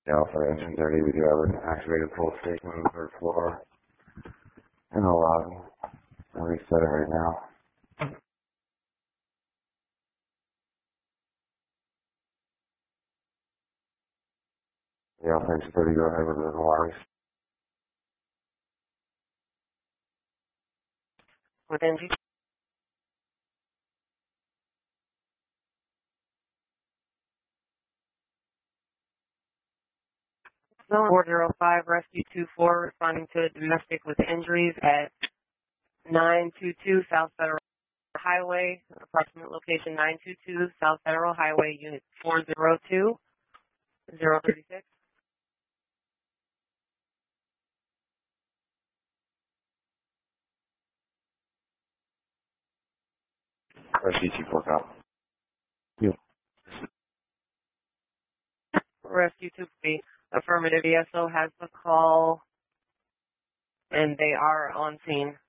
Alpha Engine 30, we do have an activated pull station on the third floor in the lobby. I'll reset it right now. The Alpha Engine 30, go ahead with the wires. With NG. Zone 405, Rescue 24, responding to a domestic with injuries at 922 South Federal Highway, approximate location 922 South Federal Highway, Unit 402, 036. Rescue 24, cop. Yeah. Rescue 2B, affirmative. ESO has the call, and they are on scene.